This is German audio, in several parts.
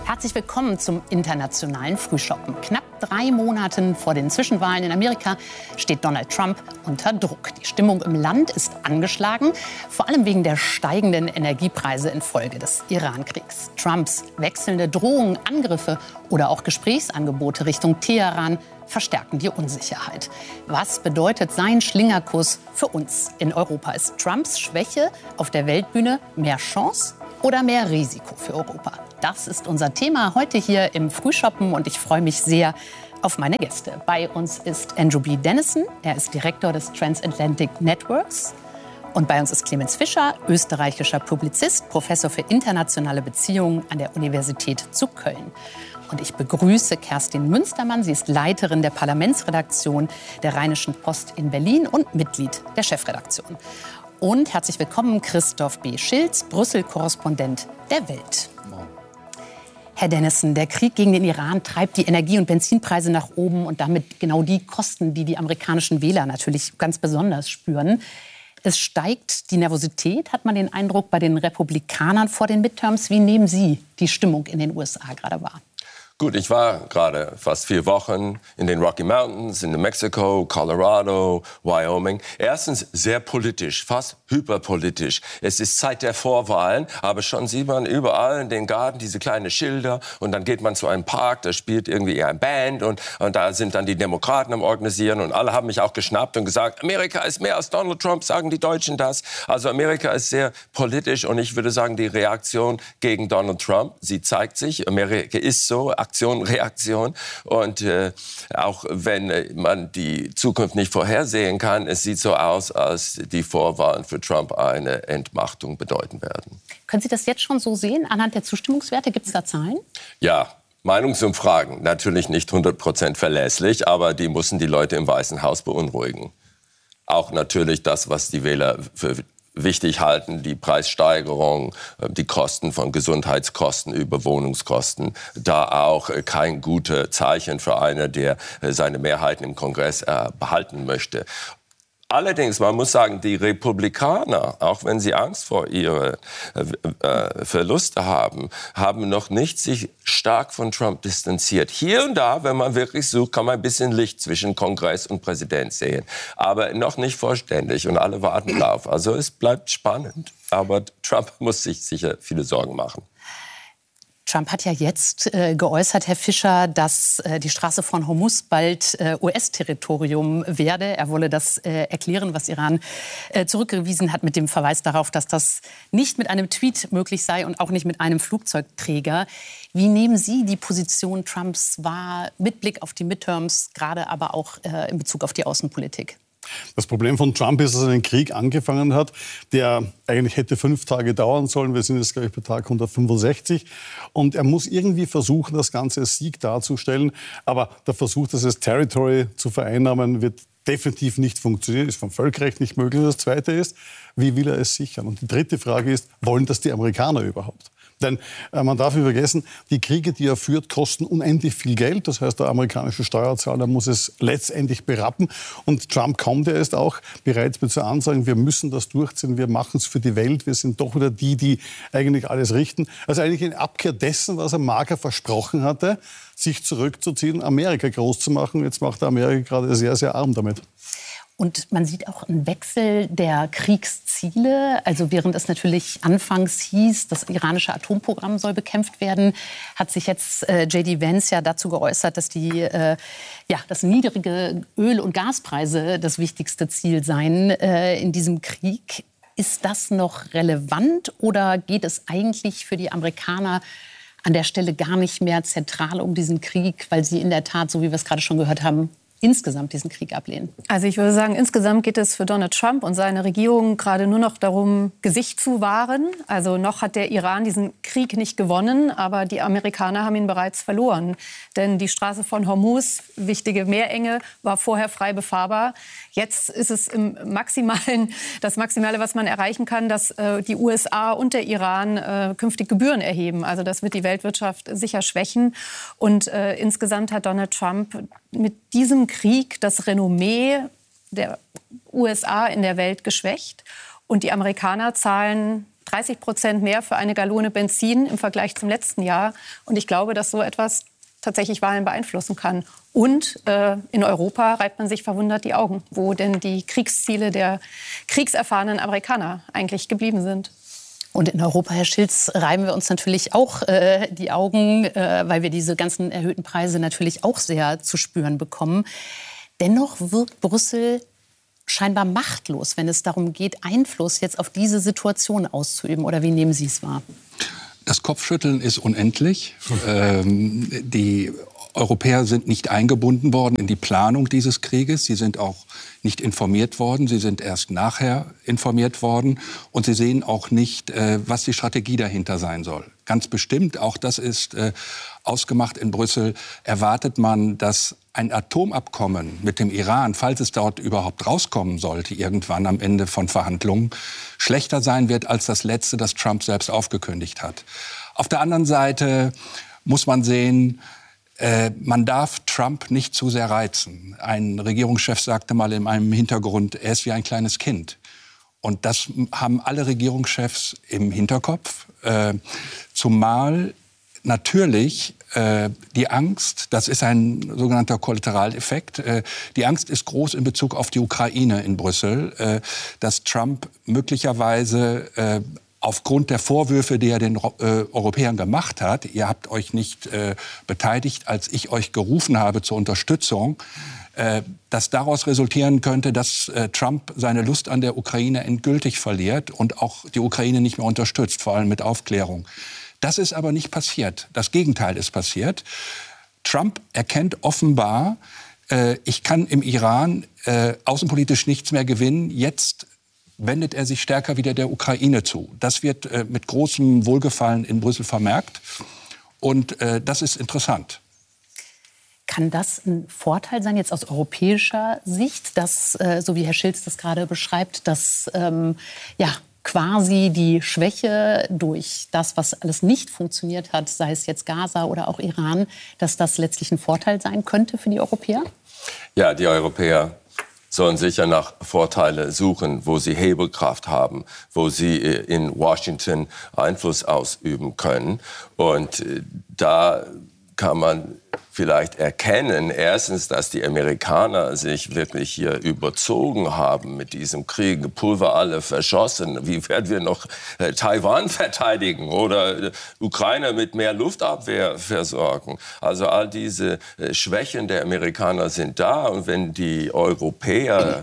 Herzlich willkommen zum internationalen Frühschoppen. Knapp 3 Monaten vor den Zwischenwahlen in Amerika steht Donald Trump unter Druck. Die Stimmung im Land ist angeschlagen, vor allem wegen der steigenden Energiepreise infolge des Iran-Kriegs. Trumps wechselnde Drohungen, Angriffe oder auch Gesprächsangebote Richtung Teheran verstärken die Unsicherheit. Was bedeutet sein Schlingerkurs für uns in Europa? Ist Trumps Schwäche auf der Weltbühne mehr Chance oder mehr Risiko für Europa? Das ist unser Thema heute hier im Frühschoppen und ich freue mich sehr auf meine Gäste. Bei uns ist Andrew B. Dennison, er ist Direktor des Transatlantic Networks. Und bei uns ist Clemens Fischer, österreichischer Publizist, Professor für internationale Beziehungen an der Universität zu Köln. Und ich begrüße Kerstin Münstermann. Sie ist Leiterin der Parlamentsredaktion der Rheinischen Post in Berlin und Mitglied der Chefredaktion. Und herzlich willkommen Christoph B. Schilz, Brüssel-Korrespondent der Welt. Herr Dennison, der Krieg gegen den Iran treibt die Energie- und Benzinpreise nach oben und damit genau die Kosten, die die amerikanischen Wähler natürlich ganz besonders spüren. Es steigt die Nervosität, hat man den Eindruck, bei den Republikanern vor den Midterms. Wie nehmen Sie die Stimmung in den USA gerade wahr? Gut, ich war gerade fast 4 Wochen in den Rocky Mountains, in New Mexico, Colorado, Wyoming. Erstens sehr politisch, fast hyperpolitisch. Es ist Zeit der Vorwahlen, aber schon sieht man überall in den Garten diese kleinen Schilder und dann geht man zu einem Park, da spielt irgendwie eine Band und da sind dann die Demokraten am Organisieren und alle haben mich auch geschnappt und gesagt, Amerika ist mehr als Donald Trump, sagen die Deutschen das. Also Amerika ist sehr politisch und ich würde sagen, die Reaktion gegen Donald Trump, sie zeigt sich, Amerika ist so, Aktion, Reaktion. Und auch wenn man die Zukunft nicht vorhersehen kann, es sieht so aus, als die Vorwahlen für Trump eine Entmachtung bedeuten werden. Können Sie das jetzt schon so sehen, anhand der Zustimmungswerte? Gibt es da Zahlen? Ja. Meinungsumfragen, natürlich nicht 100% verlässlich, aber die müssen die Leute im Weißen Haus beunruhigen. Auch natürlich das, was die Wähler für wichtig halten, die Preissteigerung, die Kosten von Gesundheitskosten über Wohnungskosten, da auch kein gutes Zeichen für einen, der seine Mehrheiten im Kongress behalten möchte. Allerdings, man muss sagen, die Republikaner, auch wenn sie Angst vor ihren Verluste haben, haben noch nicht sich stark von Trump distanziert. Hier und da, wenn man wirklich sucht, kann man ein bisschen Licht zwischen Kongress und Präsident sehen. Aber noch nicht vollständig und alle warten drauf. Also es bleibt spannend. Aber Trump muss sich sicher viele Sorgen machen. Trump hat ja jetzt geäußert, Herr Fischer, dass die Straße von Hormuz bald US-Territorium werde. Er wolle das erklären, was Iran zurückgewiesen hat, mit dem Verweis darauf, dass das nicht mit einem Tweet möglich sei und auch nicht mit einem Flugzeugträger. Wie nehmen Sie die Position Trumps wahr, mit Blick auf die Midterms, gerade aber auch in Bezug auf die Außenpolitik? Das Problem von Trump ist, dass er einen Krieg angefangen hat, der eigentlich hätte 5 Tage dauern sollen. Wir sind jetzt, glaube ich, bei Tag 165. Und er muss irgendwie versuchen, das Ganze als Sieg darzustellen. Aber der Versuch, das als Territory zu vereinnahmen, wird definitiv nicht funktionieren. Ist vom Völkerrecht nicht möglich. Das Zweite ist, wie will er es sichern? Und die dritte Frage ist, wollen das die Amerikaner überhaupt? Denn man darf nicht vergessen, die Kriege, die er führt, kosten unendlich viel Geld. Das heißt, der amerikanische Steuerzahler muss es letztendlich berappen. Und Trump kommt ja erst auch bereits mit so Ansagen, wir müssen das durchziehen, wir machen es für die Welt, wir sind doch wieder die eigentlich alles richten. Also eigentlich in Abkehr dessen, was er Marker versprochen hatte, sich zurückzuziehen, Amerika groß zu machen. Jetzt macht er Amerika gerade sehr, sehr arm damit. Und man sieht auch einen Wechsel der Kriegsziele. Also während es natürlich anfangs hieß, das iranische Atomprogramm soll bekämpft werden, hat sich jetzt J.D. Vance ja dazu geäußert, dass dass niedrige Öl- und Gaspreise das wichtigste Ziel seien in diesem Krieg. Ist das noch relevant oder geht es eigentlich für die Amerikaner an der Stelle gar nicht mehr zentral um diesen Krieg, weil sie in der Tat, so wie wir es gerade schon gehört haben, insgesamt diesen Krieg ablehnen? Also ich würde sagen, insgesamt geht es für Donald Trump und seine Regierung gerade nur noch darum, Gesicht zu wahren. Also noch hat der Iran diesen Krieg nicht gewonnen, aber die Amerikaner haben ihn bereits verloren. Denn die Straße von Hormuz, wichtige Meerenge, war vorher frei befahrbar. Jetzt ist es das Maximale, was man erreichen kann, dass die USA und der Iran künftig Gebühren erheben. Also das wird die Weltwirtschaft sicher schwächen. Und insgesamt hat Donald Trump mit diesem Krieg das Renommee der USA in der Welt geschwächt. Und die Amerikaner zahlen 30% mehr für eine Gallone Benzin im Vergleich zum letzten Jahr. Und ich glaube, dass so etwas tatsächlich Wahlen beeinflussen kann. Und in Europa reibt man sich verwundert die Augen, wo denn die Kriegsziele der kriegserfahrenen Amerikaner eigentlich geblieben sind. Und in Europa, Herr Schiltz, reiben wir uns natürlich auch die Augen, weil wir diese ganzen erhöhten Preise natürlich auch sehr zu spüren bekommen. Dennoch wirkt Brüssel scheinbar machtlos, wenn es darum geht, Einfluss jetzt auf diese Situation auszuüben. Oder wie nehmen Sie es wahr? Das Kopfschütteln ist unendlich. Die Europäer sind nicht eingebunden worden in die Planung dieses Krieges. Sie sind auch nicht informiert worden. Sie sind erst nachher informiert worden. Und sie sehen auch nicht, was die Strategie dahinter sein soll. Ganz bestimmt, auch das ist ausgemacht in Brüssel, erwartet man, dass ein Atomabkommen mit dem Iran, falls es dort überhaupt rauskommen sollte, irgendwann am Ende von Verhandlungen, schlechter sein wird als das letzte, das Trump selbst aufgekündigt hat. Auf der anderen Seite muss man sehen, man darf Trump nicht zu sehr reizen. Ein Regierungschef sagte mal in einem Hintergrund, er ist wie ein kleines Kind. Und das haben alle Regierungschefs im Hinterkopf. Zumal natürlich die Angst, das ist ein sogenannter Kollateraleffekt, die Angst ist groß in Bezug auf die Ukraine in Brüssel, dass Trump möglicherweise aufgrund der Vorwürfe, die er den Europäern gemacht hat, ihr habt euch nicht beteiligt, als ich euch gerufen habe zur Unterstützung, dass daraus resultieren könnte, dass Trump seine Lust an der Ukraine endgültig verliert und auch die Ukraine nicht mehr unterstützt, vor allem mit Aufklärung. Das ist aber nicht passiert. Das Gegenteil ist passiert. Trump erkennt offenbar, ich kann im Iran außenpolitisch nichts mehr gewinnen. Jetzt wendet er sich stärker wieder der Ukraine zu. Das wird mit großem Wohlgefallen in Brüssel vermerkt. Und das ist interessant. Kann das ein Vorteil sein, jetzt aus europäischer Sicht, dass, so wie Herr Schiltz das gerade beschreibt, dass quasi die Schwäche durch das, was alles nicht funktioniert hat, sei es jetzt Gaza oder auch Iran, dass das letztlich ein Vorteil sein könnte für die Europäer? Ja, die Europäer sollen sicher nach Vorteile suchen, wo sie Hebelkraft haben, wo sie in Washington Einfluss ausüben können. Und da kann man vielleicht erkennen, erstens, dass die Amerikaner sich wirklich hier überzogen haben mit diesem Krieg, Pulver alle verschossen. Wie werden wir noch Taiwan verteidigen oder Ukraine mit mehr Luftabwehr versorgen? Also all diese Schwächen der Amerikaner sind da. Und wenn die Europäer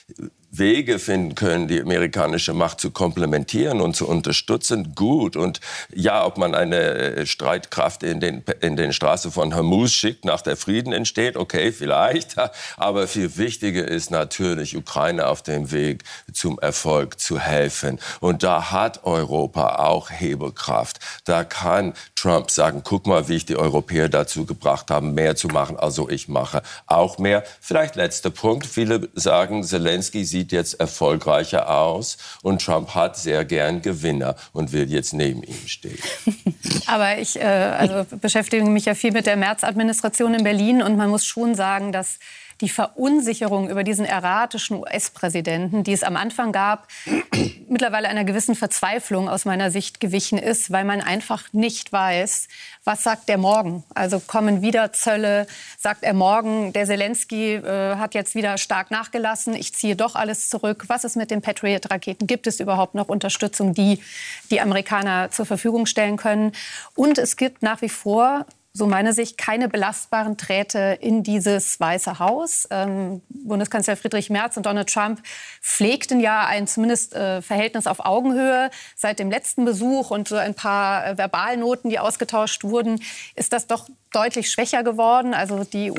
Wege finden können, die amerikanische Macht zu komplementieren und zu unterstützen, gut. Und ja, ob man eine Streitkraft in den Straßen von Hormuz schickt, nach der Frieden entsteht, okay, vielleicht. Aber viel wichtiger ist natürlich, Ukraine auf dem Weg zum Erfolg zu helfen. Und da hat Europa auch Hebelkraft. Da kann Trump sagen, guck mal, wie ich die Europäer dazu gebracht habe, mehr zu machen. Also ich mache auch mehr. Vielleicht letzter Punkt. Viele sagen, Zelensky sieht jetzt erfolgreicher aus und Trump hat sehr gern Gewinner und will jetzt neben ihm stehen. Aber ich beschäftige mich ja viel mit der Merz-Administration in Berlin und man muss schon sagen, dass die Verunsicherung über diesen erratischen US-Präsidenten, die es am Anfang gab, mittlerweile einer gewissen Verzweiflung aus meiner Sicht gewichen ist, weil man einfach nicht weiß, was sagt der morgen? Also kommen wieder Zölle, sagt er morgen, der Zelensky hat jetzt wieder stark nachgelassen, ich ziehe doch alles zurück. Was ist mit den Patriot-Raketen? Gibt es überhaupt noch Unterstützung, die die Amerikaner zur Verfügung stellen können? Und es gibt nach wie vor, so meine Sicht, keine belastbaren Drähte in dieses Weiße Haus. Bundeskanzler Friedrich Merz und Donald Trump pflegten ja ein zumindest Verhältnis auf Augenhöhe. Seit dem letzten Besuch und so ein paar Verbalnoten, die ausgetauscht wurden, ist das doch deutlich schwächer geworden. Also die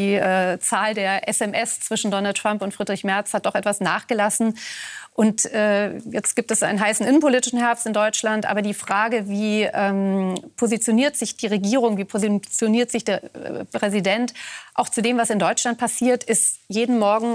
Zahl der SMS zwischen Donald Trump und Friedrich Merz hat doch etwas nachgelassen. Und jetzt gibt es einen heißen innenpolitischen Herbst in Deutschland. Aber die Frage, wie positioniert sich die Regierung, wie positioniert sich der Präsident auch zu dem, was in Deutschland passiert, ist jeden Morgen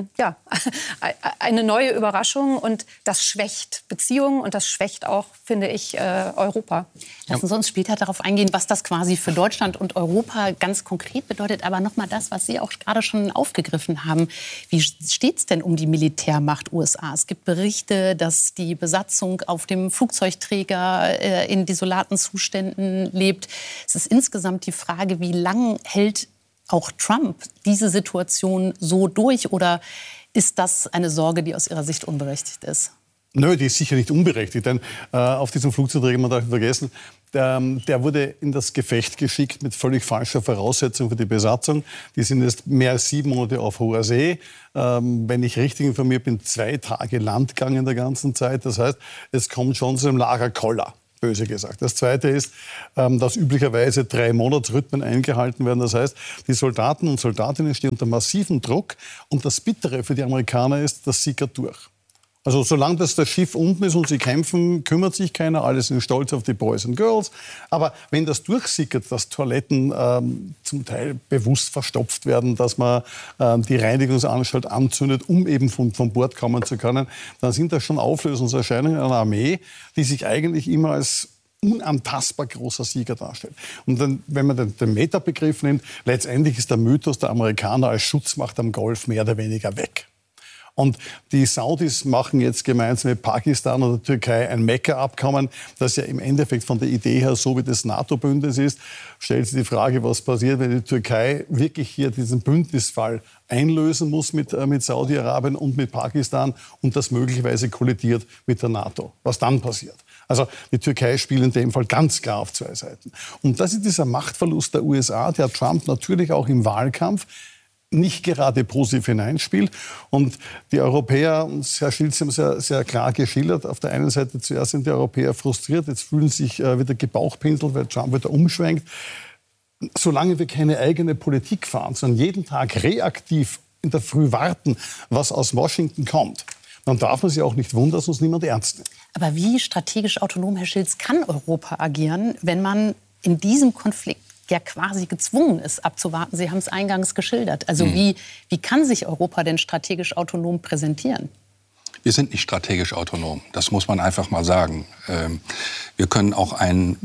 eine neue Überraschung. Und das schwächt Beziehungen und das schwächt auch, finde ich, Europa. Lassen Sie uns später darauf eingehen, was das quasi für Deutschland und Europa ganz konkret bedeutet. Aber noch mal das, was Sie auch gerade schon aufgegriffen haben. Wie steht es denn um die Militärmacht USA? Es gibt gibt Berichte, dass die Besatzung auf dem Flugzeugträger in desolaten Zuständen lebt. Es ist insgesamt die Frage, wie lange hält auch Trump diese Situation so durch? Oder ist das eine Sorge, die aus Ihrer Sicht unberechtigt ist? Nö, die ist sicher nicht unberechtigt, denn auf diesem Flugzeugträger, man darf nicht vergessen, der wurde in das Gefecht geschickt mit völlig falscher Voraussetzung für die Besatzung. Die sind jetzt mehr als 7 Monate auf hoher See. Wenn ich richtig informiert bin, 2 Tage Landgang in der ganzen Zeit. Das heißt, es kommt schon zu einem Lagerkoller, böse gesagt. Das Zweite ist, dass üblicherweise 3-Monats-Rhythmen eingehalten werden. Das heißt, die Soldaten und Soldatinnen stehen unter massivem Druck. Und das Bittere für die Amerikaner ist, das sickert durch. Also solange das Schiff unten ist und sie kämpfen, kümmert sich keiner. Alle sind stolz auf die Boys and Girls. Aber wenn das durchsickert, dass Toiletten zum Teil bewusst verstopft werden, dass man die Reinigungsanstalt anzündet, um eben von Bord kommen zu können, dann sind das schon Auflösungserscheinungen einer Armee, die sich eigentlich immer als unantastbar großer Sieger darstellt. Und dann, wenn man den Metabegriff nimmt, letztendlich ist der Mythos der Amerikaner als Schutzmacht am Golf mehr oder weniger weg. Und die Saudis machen jetzt gemeinsam mit Pakistan und der Türkei ein Mekka-Abkommen, das ja im Endeffekt von der Idee her so wie das NATO-Bündnis ist. Stellt sich die Frage, was passiert, wenn die Türkei wirklich hier diesen Bündnisfall einlösen muss mit Saudi-Arabien und mit Pakistan und das möglicherweise kollidiert mit der NATO. Was dann passiert? Also die Türkei spielt in dem Fall ganz klar auf 2 Seiten. Und das ist dieser Machtverlust der USA, der Trump natürlich auch im Wahlkampf nicht gerade positiv hineinspielt. Und die Europäer, Herr Schilz, haben sehr, sehr klar geschildert, auf der einen Seite zuerst sind die Europäer frustriert, jetzt fühlen sich wieder gebauchpinselt, weil Trump wieder umschwenkt. Solange wir keine eigene Politik fahren, sondern jeden Tag reaktiv in der Früh warten, was aus Washington kommt, dann darf man sich auch nicht wundern, dass uns niemand ernst nimmt. Aber wie strategisch autonom, Herr Schilz, kann Europa agieren, wenn man in diesem Konflikt ja quasi gezwungen ist, abzuwarten? Sie haben es eingangs geschildert. Also wie kann sich Europa denn strategisch autonom präsentieren? Wir sind nicht strategisch autonom. Das muss man einfach mal sagen. Wir können auch einen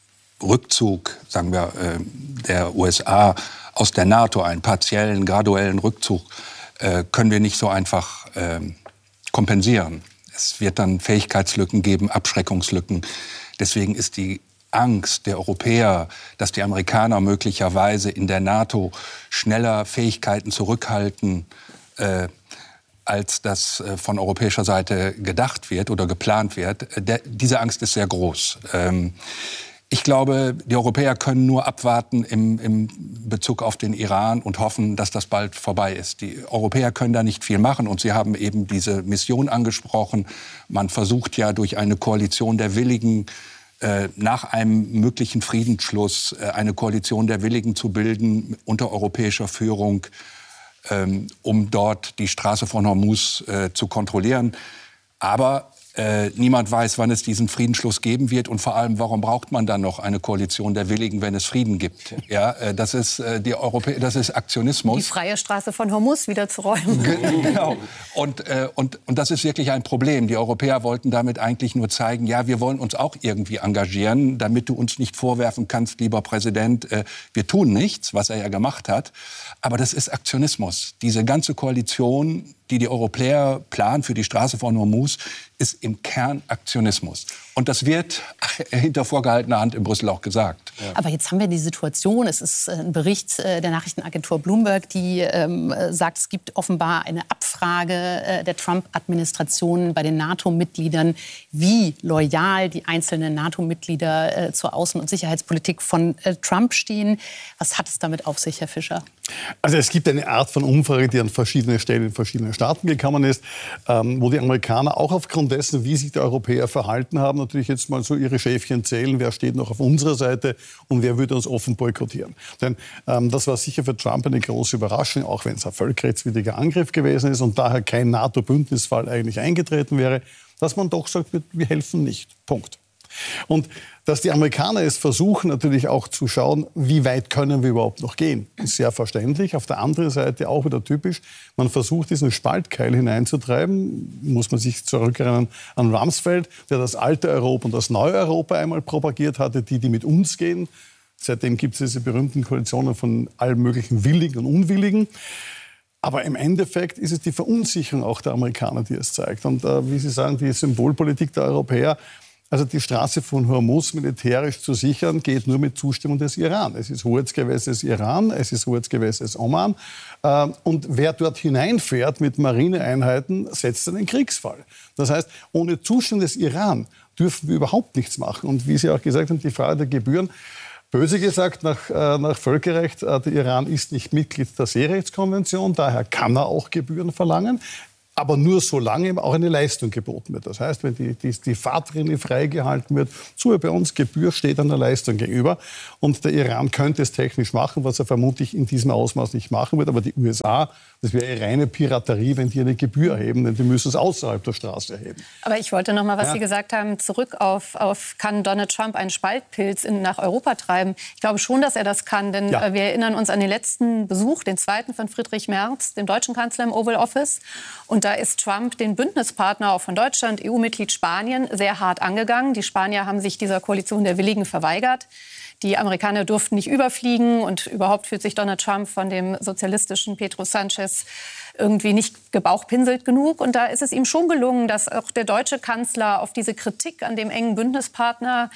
Rückzug, sagen wir, der USA aus der NATO, einen partiellen, graduellen Rückzug, können wir nicht so einfach kompensieren. Es wird dann Fähigkeitslücken geben, Abschreckungslücken. Deswegen ist die Angst der Europäer, dass die Amerikaner möglicherweise in der NATO schneller Fähigkeiten zurückhalten, als das von europäischer Seite gedacht wird oder geplant wird. Diese Angst ist sehr groß. Ich glaube, die Europäer können nur abwarten im Bezug auf den Iran und hoffen, dass das bald vorbei ist. Die Europäer können da nicht viel machen und Sie haben eben diese Mission angesprochen. Man versucht ja durch eine Koalition der Willigen, nach einem möglichen Friedensschluss eine Koalition der Willigen zu bilden unter europäischer Führung, um dort die Straße von Hormuz zu kontrollieren. Aber niemand weiß, wann es diesen Friedensschluss geben wird und vor allem, warum braucht man dann noch eine Koalition der Willigen, wenn es Frieden gibt? Ja, das ist das ist Aktionismus. Die freie Straße von Hormuz wieder zu räumen. Genau. Und das ist wirklich ein Problem. Die Europäer wollten damit eigentlich nur zeigen, ja, wir wollen uns auch irgendwie engagieren, damit du uns nicht vorwerfen kannst, lieber Präsident, wir tun nichts, was er ja gemacht hat. Aber das ist Aktionismus. Diese ganze Koalition, die Europäer planen für die Straße von Hormuz, ist im Kern Aktionismus. Und das wird hinter vorgehaltener Hand in Brüssel auch gesagt. Ja. Aber jetzt haben wir die Situation, es ist ein Bericht der Nachrichtenagentur Bloomberg, die sagt, es gibt offenbar eine Abfrage der Trump-Administration bei den NATO-Mitgliedern, wie loyal die einzelnen NATO-Mitglieder zur Außen- und Sicherheitspolitik von Trump stehen. Was hat es damit auf sich, Herr Fischer? Also es gibt eine Art von Umfrage, die an verschiedenen Stellen in verschiedenen Staaten gekommen ist, wo die Amerikaner auch aufgrund dessen, wie sich die Europäer verhalten haben, natürlich jetzt mal so ihre Schäfchen zählen, wer steht noch auf unserer Seite und wer würde uns offen boykottieren. Denn das war sicher für Trump eine große Überraschung, auch wenn es ein völkerrechtswidriger Angriff gewesen ist und daher kein NATO-Bündnisfall eigentlich eingetreten wäre, dass man doch sagt, wir helfen nicht. Punkt. Und dass die Amerikaner es versuchen, natürlich auch zu schauen, wie weit können wir überhaupt noch gehen, ist sehr verständlich. Auf der anderen Seite auch wieder typisch, man versucht, diesen Spaltkeil hineinzutreiben, muss man sich zurückerinnern an Rumsfeld, der das alte Europa und das neue Europa einmal propagiert hatte, die mit uns gehen. Seitdem gibt es diese berühmten Koalitionen von allen möglichen Willigen und Unwilligen. Aber im Endeffekt ist es die Verunsicherung auch der Amerikaner, die es zeigt. Und wie Sie sagen, die Symbolpolitik der Europäer, also die Straße von Hormuz militärisch zu sichern, geht nur mit Zustimmung des Iran. Es ist Hoheitsgewässes Iran, es ist Hoheitsgewässes Oman. Und wer dort hineinfährt mit Marineeinheiten, setzt einen Kriegsfall. Das heißt, ohne Zustimmung des Iran dürfen wir überhaupt nichts machen. Und wie Sie auch gesagt haben, die Frage der Gebühren, böse gesagt, nach Völkerrecht, der Iran ist nicht Mitglied der Seerechtskonvention, daher kann er auch Gebühren verlangen. Aber nur solange ihm auch eine Leistung geboten wird. Das heißt, wenn die Fahrtrinne freigehalten wird, so wie bei uns, Gebühr steht einer Leistung gegenüber. Und der Iran könnte es technisch machen, was er vermutlich in diesem Ausmaß nicht machen wird. Aber die USA, das wäre reine Piraterie, wenn die eine Gebühr erheben, denn die müssen es außerhalb der Straße erheben. Aber ich wollte noch mal, was Sie gesagt haben, zurück auf kann Donald Trump einen Spaltpilz nach Europa treiben? Ich glaube schon, dass er das kann, denn wir erinnern uns an den letzten Besuch, den zweiten von Friedrich Merz, dem deutschen Kanzler im Oval Office. Und da ist Trump den Bündnispartner auch von Deutschland, EU-Mitglied Spanien, sehr hart angegangen. Die Spanier haben sich dieser Koalition der Willigen verweigert. Die Amerikaner durften nicht überfliegen und überhaupt fühlt sich Donald Trump von dem sozialistischen Pedro Sánchez irgendwie nicht gebauchpinselt genug. Und da ist es ihm schon gelungen, dass auch der deutsche Kanzler auf diese Kritik an dem engen Bündnispartner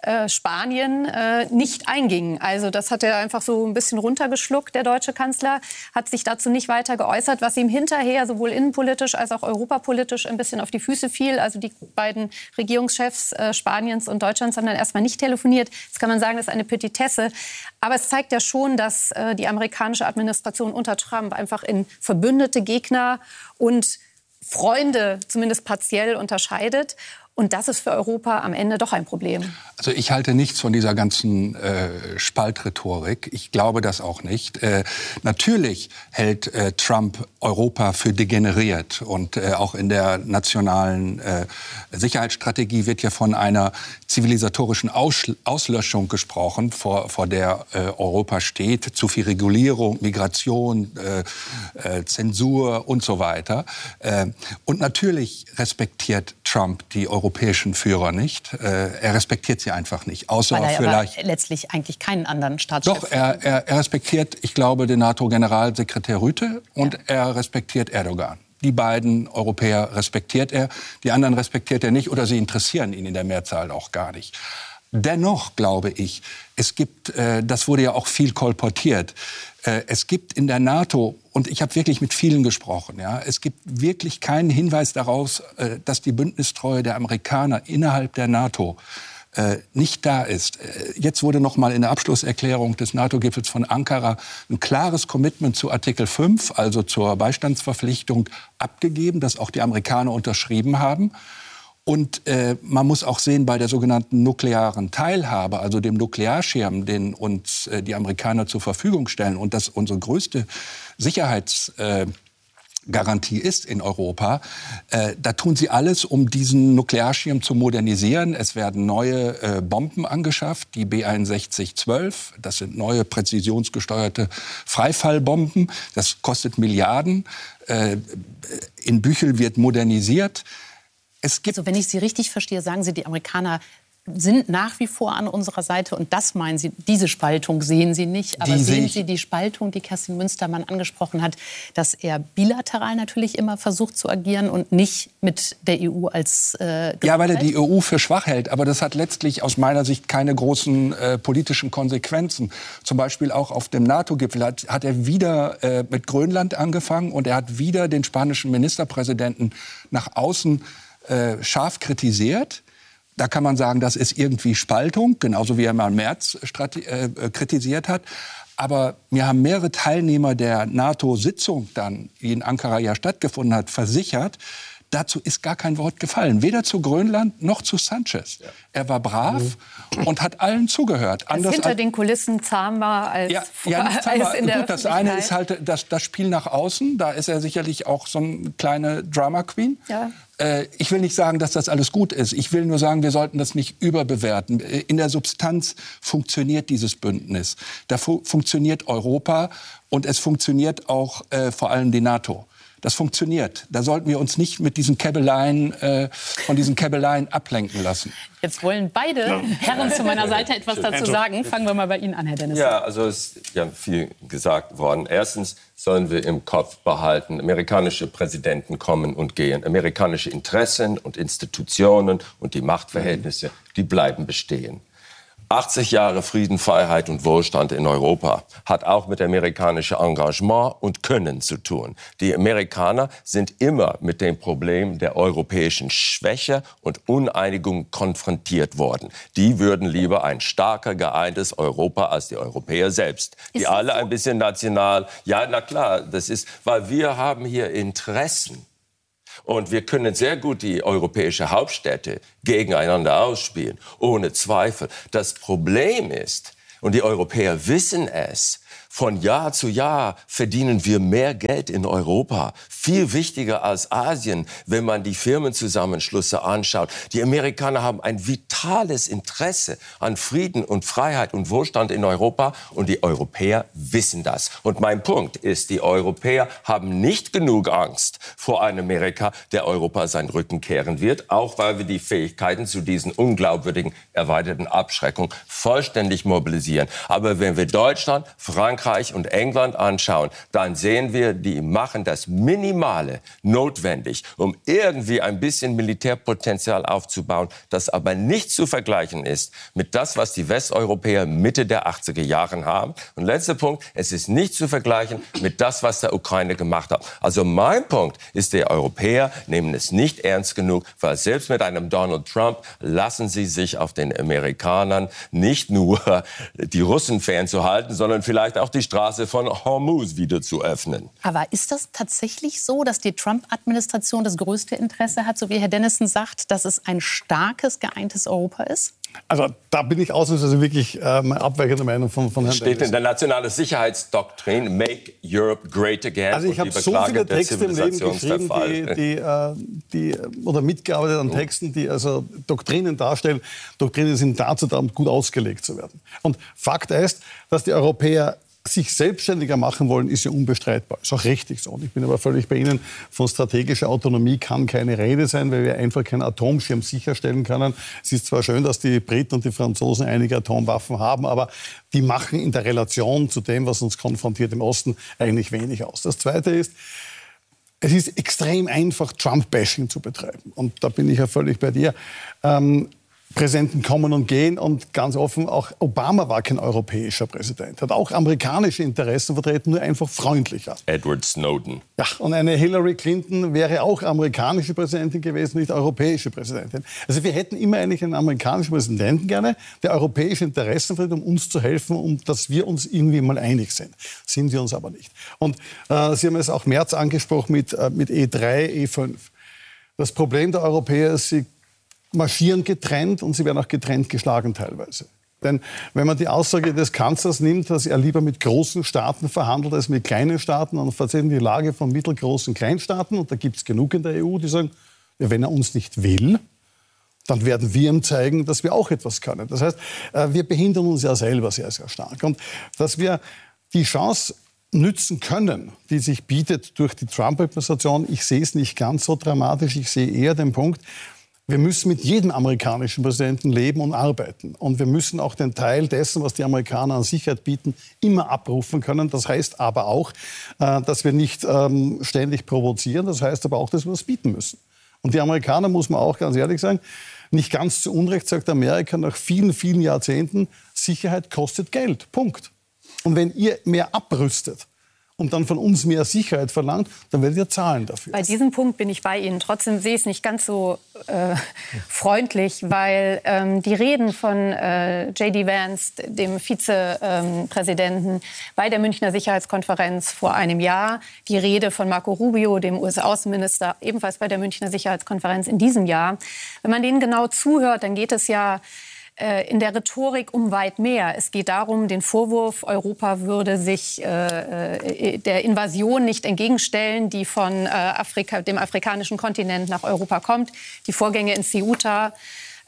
Spanien nicht einging. Also das hat er einfach so ein bisschen runtergeschluckt, der deutsche Kanzler, hat sich dazu nicht weiter geäußert, was ihm hinterher sowohl innenpolitisch als auch europapolitisch ein bisschen auf die Füße fiel. Also die beiden Regierungschefs Spaniens und Deutschlands haben dann erstmal nicht telefoniert. Jetzt kann man sagen, das ist eine Petitesse. Aber es zeigt ja schon, dass die amerikanische Administration unter Trump einfach in verbündete Gegner und Freunde zumindest partiell unterscheidet. Und das ist für Europa am Ende doch ein Problem. Also ich halte nichts von dieser ganzen Spaltrhetorik. Ich glaube das auch nicht. Natürlich hält Trump Europa für degeneriert. Und auch in der nationalen Sicherheitsstrategie wird ja von einer zivilisatorischen Auslöschung gesprochen, vor der Europa steht. Zu viel Regulierung, Migration, Zensur und so weiter. Und natürlich respektiert Trump die europäischen Führer nicht. Er respektiert sie einfach nicht. Außer weil er vielleicht aber letztlich eigentlich keinen anderen Staatschef. Doch, er respektiert, ich glaube, den NATO-Generalsekretär Rüte und er respektiert Erdogan. Die beiden Europäer respektiert er, die anderen respektiert er nicht oder sie interessieren ihn in der Mehrzahl auch gar nicht. Dennoch glaube ich, es gibt, das wurde ja auch viel kolportiert, es gibt in der NATO, und ich habe wirklich mit vielen gesprochen, ja, es gibt wirklich keinen Hinweis darauf, dass die Bündnistreue der Amerikaner innerhalb der NATO nicht da ist. Jetzt wurde noch mal in der Abschlusserklärung des NATO-Gipfels von Ankara ein klares Commitment zu Artikel 5, also zur Beistandsverpflichtung, abgegeben, das auch die Amerikaner unterschrieben haben. Und man muss auch sehen, bei der sogenannten nuklearen Teilhabe, also dem Nuklearschirm, den uns die Amerikaner zur Verfügung stellen und das unsere größte Sicherheitsgarantie ist in Europa, da tun sie alles, um diesen Nuklearschirm zu modernisieren. Es werden neue Bomben angeschafft, die B-61-12. Das sind neue präzisionsgesteuerte Freifallbomben. Das kostet Milliarden. In Büchel wird modernisiert. Also wenn ich Sie richtig verstehe, sagen Sie, die Amerikaner sind nach wie vor an unserer Seite. Und das meinen Sie, diese Spaltung sehen Sie nicht. Aber sehen Sie die Spaltung, die Kerstin Münstermann angesprochen hat, dass er bilateral natürlich immer versucht zu agieren und nicht mit der EU als Ja, weil er die EU für schwach hält. Aber das hat letztlich aus meiner Sicht keine großen politischen Konsequenzen. Zum Beispiel auch auf dem NATO-Gipfel hat er wieder mit Grönland angefangen. Und er hat wieder den spanischen Ministerpräsidenten nach außen scharf kritisiert. Da kann man sagen, das ist irgendwie Spaltung, genauso wie er mal Merz kritisiert hat. Aber mir haben mehrere Teilnehmer der NATO-Sitzung dann, die in Ankara ja stattgefunden hat, versichert, dazu ist gar kein Wort gefallen. Weder zu Grönland noch zu Sánchez. Ja. Er war brav und hat allen zugehört. Anders hinter den Kulissen zahm war als in der Öffentlichkeit. Das eine ist halt das Spiel nach außen. Da ist er sicherlich auch so eine kleine Drama Queen. Ja. Ich will nicht sagen, dass das alles gut ist. Ich will nur sagen, wir sollten das nicht überbewerten. In der Substanz funktioniert dieses Bündnis. Da funktioniert Europa und es funktioniert auch vor allem die NATO. Das funktioniert. Da sollten wir uns nicht mit diesen Käbeleien, von diesen Käbeleien ablenken lassen. Jetzt wollen beide Herren zu meiner Seite etwas dazu sagen. Fangen wir mal bei Ihnen an, Herr Dennis. Ja, also es ist ja viel gesagt worden. Erstens sollen wir im Kopf behalten, amerikanische Präsidenten kommen und gehen. Amerikanische Interessen und Institutionen und die Machtverhältnisse, die bleiben bestehen. 80 Jahre Frieden, Freiheit und Wohlstand in Europa hat auch mit amerikanischem Engagement und Können zu tun. Die Amerikaner sind immer mit dem Problem der europäischen Schwäche und Uneinigung konfrontiert worden. Die würden lieber ein starker, geeintes Europa als die Europäer selbst. Die alle ein bisschen national. Ja, na klar, das ist, weil wir haben hier Interessen. Und wir können sehr gut die europäischen Hauptstädte gegeneinander ausspielen, ohne Zweifel. Das Problem ist, und die Europäer wissen es, von Jahr zu Jahr verdienen wir mehr Geld in Europa. Viel wichtiger als Asien, wenn man die Firmenzusammenschlüsse anschaut. Die Amerikaner haben ein vitales Interesse an Frieden und Freiheit und Wohlstand in Europa. Und die Europäer wissen das. Und mein Punkt ist, die Europäer haben nicht genug Angst vor einem Amerika, der Europa seinen Rücken kehren wird. Auch weil wir die Fähigkeiten zu diesen unglaubwürdigen erweiterten Abschreckung vollständig mobilisieren. Aber wenn wir Deutschland, Frankreich und England anschauen, dann sehen wir, die machen das Minimale notwendig, um irgendwie ein bisschen Militärpotenzial aufzubauen, das aber nicht zu vergleichen ist mit das, was die Westeuropäer Mitte der 80er Jahre haben. Und letzter Punkt, es ist nicht zu vergleichen mit das, was der Ukraine gemacht hat. Also mein Punkt ist, die Europäer nehmen es nicht ernst genug, weil selbst mit einem Donald Trump lassen sie sich auf den Amerikanern nicht nur die Russen fernzuhalten, sondern vielleicht auch die Straße von Hormuz wieder zu öffnen. Aber ist das tatsächlich so, dass die Trump-Administration das größte Interesse hat, so wie Herr Dennison sagt, dass es ein starkes, geeintes Europa ist? Also da bin ich ausnahmsweise wirklich abweichende Meinung von Herrn Dennis. Steht in der nationalen Sicherheitsdoktrin, Make Europe Great Again. Also ich habe so viele Texte im Leben geschrieben, oder mitgearbeitet an Texten, die also Doktrinen darstellen. Doktrinen sind dazu da, um gut ausgelegt zu werden. Und Fakt ist, dass die Europäer sich selbstständiger machen wollen, ist ja unbestreitbar. Ist auch richtig so. Und ich bin aber völlig bei Ihnen, von strategischer Autonomie kann keine Rede sein, weil wir einfach keinen Atomschirm sicherstellen können. Es ist zwar schön, dass die Briten und die Franzosen einige Atomwaffen haben, aber die machen in der Relation zu dem, was uns konfrontiert im Osten, eigentlich wenig aus. Das Zweite ist, es ist extrem einfach, Trump-Bashing zu betreiben. Und da bin ich ja völlig bei dir. Präsidenten kommen und gehen und ganz offen, auch Obama war kein europäischer Präsident, hat auch amerikanische Interessen vertreten, nur einfach freundlicher. Edward Snowden. Ja, und eine Hillary Clinton wäre auch amerikanische Präsidentin gewesen, nicht europäische Präsidentin. Also wir hätten immer eigentlich einen amerikanischen Präsidenten gerne, der europäische Interessen vertritt, um uns zu helfen, um dass wir uns irgendwie mal einig sind. Sind wir uns aber nicht. Und Sie haben es auch März angesprochen mit E3, E5. Das Problem der Europäer ist, sie marschieren getrennt und sie werden auch getrennt geschlagen teilweise. Denn wenn man die Aussage des Kanzlers nimmt, dass er lieber mit großen Staaten verhandelt als mit kleinen Staaten, dann vertreten die Lage von mittelgroßen Kleinstaaten, und da gibt es genug in der EU, die sagen, ja, wenn er uns nicht will, dann werden wir ihm zeigen, dass wir auch etwas können. Das heißt, wir behindern uns ja selber sehr, sehr stark. Und dass wir die Chance nützen können, die sich bietet durch die Trump-Administration, ich sehe es nicht ganz so dramatisch, ich sehe eher den Punkt, wir müssen mit jedem amerikanischen Präsidenten leben und arbeiten. Und wir müssen auch den Teil dessen, was die Amerikaner an Sicherheit bieten, immer abrufen können. Das heißt aber auch, dass wir nicht ständig provozieren. Das heißt aber auch, dass wir das bieten müssen. Und die Amerikaner, muss man auch ganz ehrlich sagen, nicht ganz zu Unrecht sagt Amerika nach vielen, vielen Jahrzehnten, Sicherheit kostet Geld. Punkt. Und wenn ihr mehr abrüstet und dann von uns mehr Sicherheit verlangt, dann werdet ihr zahlen dafür. Bei diesem Punkt bin ich bei Ihnen. Trotzdem sehe ich es nicht ganz so freundlich, weil die Reden von J.D. Vance, dem Vizepräsidenten, bei der Münchner Sicherheitskonferenz vor einem Jahr, die Rede von Marco Rubio, dem US-Außenminister, ebenfalls bei der Münchner Sicherheitskonferenz in diesem Jahr, wenn man denen genau zuhört, dann geht es ja in der Rhetorik um weit mehr. Es geht darum, den Vorwurf, Europa würde sich der Invasion nicht entgegenstellen, die von dem afrikanischen Kontinent nach Europa kommt. Die Vorgänge in Ceuta,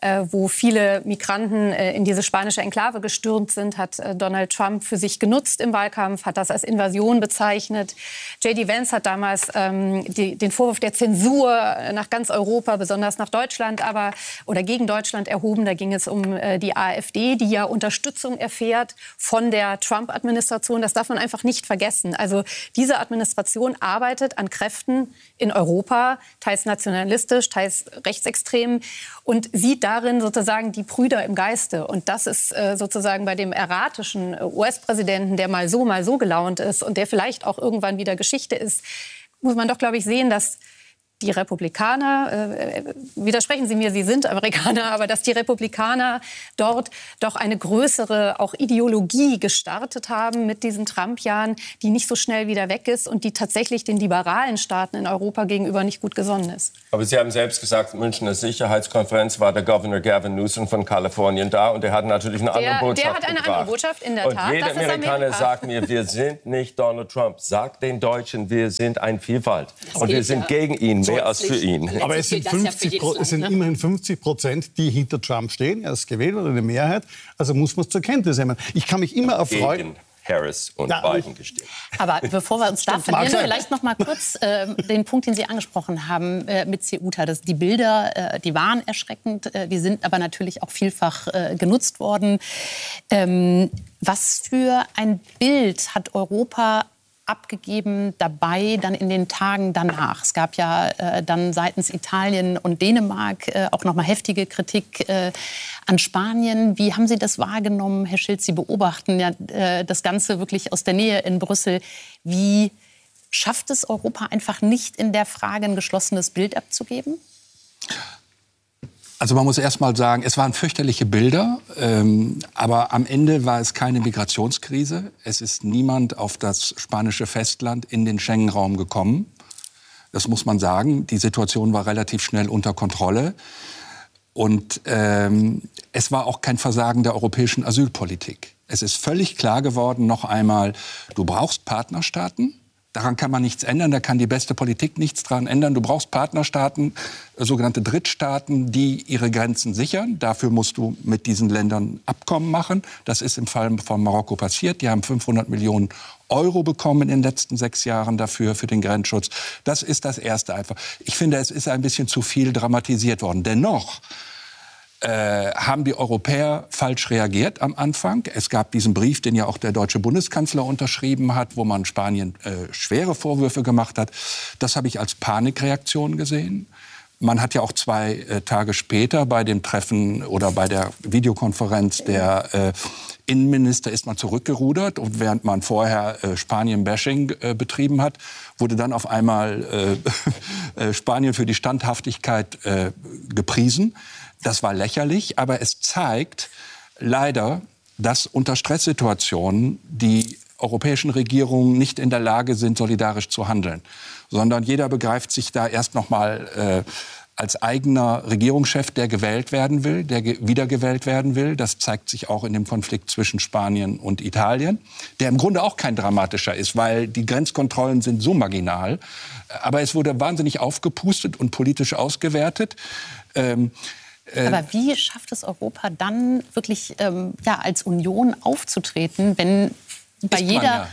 wo viele Migranten in diese spanische Enklave gestürmt sind, hat Donald Trump für sich genutzt im Wahlkampf, hat das als Invasion bezeichnet. J.D. Vance hat damals den Vorwurf der Zensur nach ganz Europa, besonders nach Deutschland, oder gegen Deutschland erhoben. Da ging es um die AfD, die ja Unterstützung erfährt von der Trump-Administration. Das darf man einfach nicht vergessen. Also diese Administration arbeitet an Kräften in Europa, teils nationalistisch, teils rechtsextrem, und sieht darin sozusagen die Brüder im Geiste. Und das ist sozusagen bei dem erratischen US-Präsidenten, der mal so gelaunt ist und der vielleicht auch irgendwann wieder Geschichte ist, muss man doch, glaube ich, sehen, dass die Republikaner, widersprechen Sie mir, Sie sind Amerikaner, aber dass die Republikaner dort doch eine größere auch Ideologie gestartet haben mit diesen Trump-Jahren, die nicht so schnell wieder weg ist und die tatsächlich den liberalen Staaten in Europa gegenüber nicht gut gesonnen ist. Aber Sie haben selbst gesagt, Münchner Sicherheitskonferenz war der Governor Gavin Newsom von Kalifornien da und der hat natürlich eine andere Botschaft Der hat eine andere Botschaft, in der Tat. Und jeder Amerikaner sagt mir, wir sind nicht Donald Trump. Sagt den Deutschen, wir sind ein Vielfalt. Und wir sind gegen ihn. Mehr als für ihn. Aber es sind, immerhin 50%, die hinter Trump stehen. Er ist gewählt oder eine Mehrheit. Also muss man es zur Kenntnis nehmen. Ich kann mich immer erfreuen. Gegen Harris und Biden gestimmt. Aber bevor wir uns da verlieren, vielleicht noch mal kurz den Punkt, den Sie angesprochen haben mit Ceuta. Die Bilder, die waren erschreckend, die sind aber natürlich auch vielfach genutzt worden. Was für ein Bild hat Europa abgegeben dabei dann in den Tagen danach? Es gab ja dann seitens Italien und Dänemark auch noch mal heftige Kritik an Spanien. Wie haben Sie das wahrgenommen, Herr Schiltz? Sie beobachten ja das Ganze wirklich aus der Nähe in Brüssel. Wie schafft es Europa einfach nicht, in der Frage ein geschlossenes Bild abzugeben? Also man muss erst mal sagen, es waren fürchterliche Bilder, aber am Ende war es keine Migrationskrise. Es ist niemand auf das spanische Festland in den Schengen-Raum gekommen. Das muss man sagen. Die Situation war relativ schnell unter Kontrolle. Und es war auch kein Versagen der europäischen Asylpolitik. Es ist völlig klar geworden, noch einmal, du brauchst Partnerstaaten. Daran kann man nichts ändern, da kann die beste Politik nichts dran ändern. Du brauchst Partnerstaaten, sogenannte Drittstaaten, die ihre Grenzen sichern. Dafür musst du mit diesen Ländern Abkommen machen. Das ist im Fall von Marokko passiert. Die haben 500 Millionen Euro bekommen in den letzten 6 Jahren dafür, für den Grenzschutz. Das ist das Erste einfach. Ich finde, es ist ein bisschen zu viel dramatisiert worden. Dennoch haben die Europäer falsch reagiert am Anfang. Es gab diesen Brief, den ja auch der deutsche Bundeskanzler unterschrieben hat, wo man Spanien schwere Vorwürfe gemacht hat. Das habe ich als Panikreaktion gesehen. Man hat ja auch 2 Tage später bei dem Treffen oder bei der Videokonferenz der Innenminister ist man zurückgerudert. Und während man vorher Spanien-Bashing betrieben hat, wurde dann auf einmal Spanien für die Standhaftigkeit gepriesen. Das war lächerlich, aber es zeigt leider, dass unter Stresssituationen die europäischen Regierungen nicht in der Lage sind, solidarisch zu handeln, sondern jeder begreift sich da erst noch mal als eigener Regierungschef, der gewählt werden will, der wiedergewählt werden will. Das zeigt sich auch in dem Konflikt zwischen Spanien und Italien, der im Grunde auch kein dramatischer ist, weil die Grenzkontrollen sind so marginal. Aber es wurde wahnsinnig aufgepustet und politisch ausgewertet. Aber wie schafft es Europa dann wirklich als Union aufzutreten, wenn bei jeder...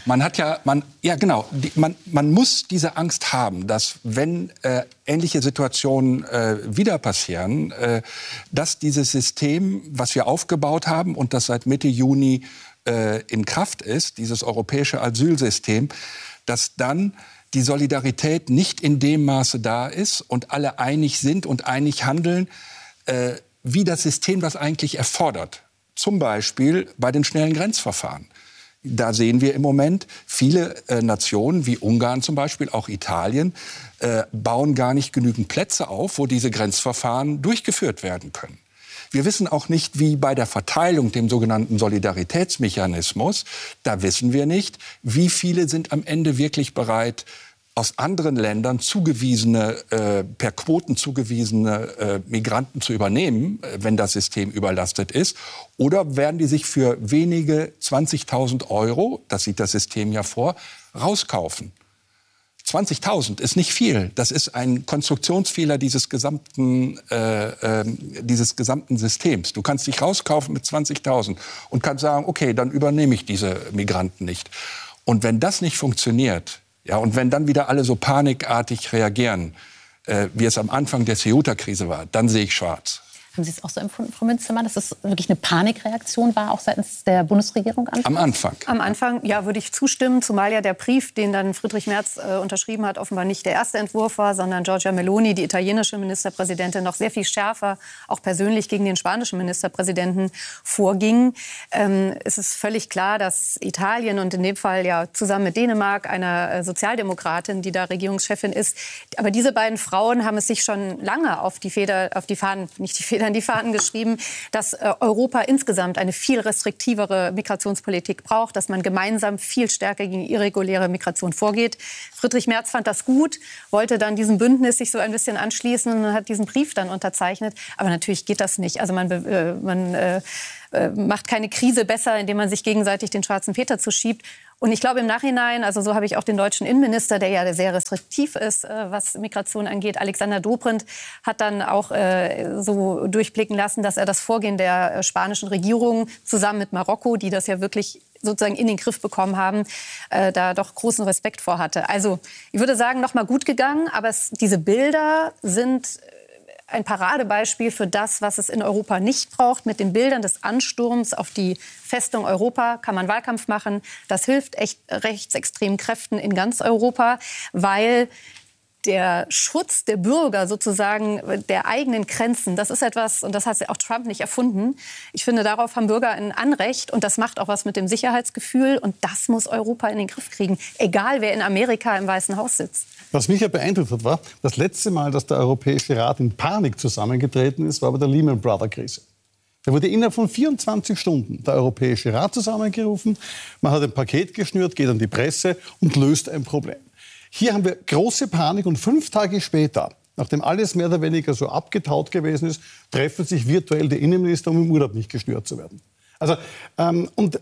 Man muss diese Angst haben, dass wenn ähnliche Situationen wieder passieren, dass dieses System, was wir aufgebaut haben und das seit Mitte Juni in Kraft ist, dieses europäische Asylsystem, dass dann die Solidarität nicht in dem Maße da ist und alle einig sind und einig handeln, wie das System das eigentlich erfordert. Zum Beispiel bei den schnellen Grenzverfahren. Da sehen wir im Moment, viele Nationen wie Ungarn zum Beispiel, auch Italien, bauen gar nicht genügend Plätze auf, wo diese Grenzverfahren durchgeführt werden können. Wir wissen auch nicht, wie bei der Verteilung, dem sogenannten Solidaritätsmechanismus, da wissen wir nicht, wie viele sind am Ende wirklich bereit, aus anderen Ländern per Quoten zugewiesene Migranten zu übernehmen, wenn das System überlastet ist? Oder werden die sich für wenige 20.000 Euro, das sieht das System ja vor, rauskaufen? 20.000 ist nicht viel. Das ist ein Konstruktionsfehler dieses gesamten Systems. Du kannst dich rauskaufen mit 20.000 und kannst sagen, okay, dann übernehme ich diese Migranten nicht. Und wenn das nicht funktioniert, ja, und wenn dann wieder alle so panikartig reagieren, wie es am Anfang der Ceuta-Krise war, dann sehe ich schwarz. Haben Sie es auch so empfunden, Frau Münzemann, dass es wirklich eine Panikreaktion war, auch seitens der Bundesregierung anfangs? Am Anfang? Am Anfang, ja, würde ich zustimmen, zumal ja der Brief, den dann Friedrich Merz unterschrieben hat, offenbar nicht der erste Entwurf war, sondern Giorgia Meloni, die italienische Ministerpräsidentin, noch sehr viel schärfer, auch persönlich gegen den spanischen Ministerpräsidenten vorging. Es ist völlig klar, dass Italien und in dem Fall ja zusammen mit Dänemark, einer Sozialdemokratin, die da Regierungschefin ist, aber diese beiden Frauen haben es sich schon lange auf die Fahnen geschrieben, dass Europa insgesamt eine viel restriktivere Migrationspolitik braucht, dass man gemeinsam viel stärker gegen irreguläre Migration vorgeht. Friedrich Merz fand das gut, wollte dann diesem Bündnis sich so ein bisschen anschließen und hat diesen Brief dann unterzeichnet. Aber natürlich geht das nicht. Also man macht keine Krise besser, indem man sich gegenseitig den schwarzen Peter zuschiebt. Und ich glaube im Nachhinein, also so habe ich auch den deutschen Innenminister, der ja sehr restriktiv ist, was Migration angeht, Alexander Dobrindt, hat dann auch so durchblicken lassen, dass er das Vorgehen der spanischen Regierung zusammen mit Marokko, die das ja wirklich sozusagen in den Griff bekommen haben, da doch großen Respekt vor hatte. Also ich würde sagen, noch mal gut gegangen, aber diese Bilder sind ein Paradebeispiel für das, was es in Europa nicht braucht. Mit den Bildern des Ansturms auf die Festung Europa kann man Wahlkampf machen. Das hilft echt rechtsextremen Kräften in ganz Europa, weil der Schutz der Bürger sozusagen der eigenen Grenzen, das ist etwas, und das hat auch Trump nicht erfunden. Ich finde, darauf haben Bürger ein Anrecht und das macht auch was mit dem Sicherheitsgefühl und das muss Europa in den Griff kriegen, egal wer in Amerika im Weißen Haus sitzt. Was mich ja beeindruckt hat, war, das letzte Mal, dass der Europäische Rat in Panik zusammengetreten ist, war bei der Lehman Brothers Krise. Da wurde innerhalb von 24 Stunden der Europäische Rat zusammengerufen, man hat ein Paket geschnürt, geht an die Presse und löst ein Problem. Hier haben wir große Panik und 5 Tage später, nachdem alles mehr oder weniger so abgetaut gewesen ist, treffen sich virtuell die Innenminister, um im Urlaub nicht gestört zu werden. Also, und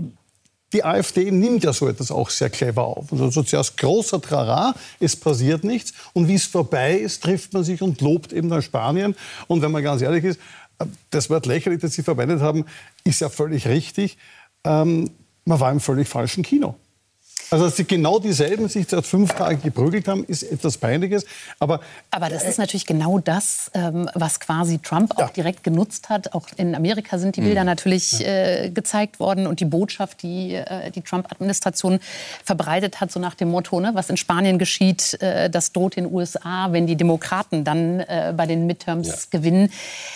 die AfD nimmt ja so etwas auch sehr clever auf. Also zuerst großer Trara, es passiert nichts. Und wie es vorbei ist, trifft man sich und lobt eben dann Spanien. Und wenn man ganz ehrlich ist, das Wort lächerlich, das Sie verwendet haben, ist ja völlig richtig. Man war im völlig falschen Kino. Also, dass sie genau dieselben sich seit 5 Tagen geprügelt haben, ist etwas Peinliches. Aber das ist natürlich genau das, was quasi Trump auch direkt genutzt hat. Auch in Amerika sind die Bilder natürlich gezeigt worden. Und die Botschaft, die die Trump-Administration verbreitet hat, so nach dem Motto, ne, was in Spanien geschieht, das droht den USA, wenn die Demokraten dann bei den Midterms gewinnen.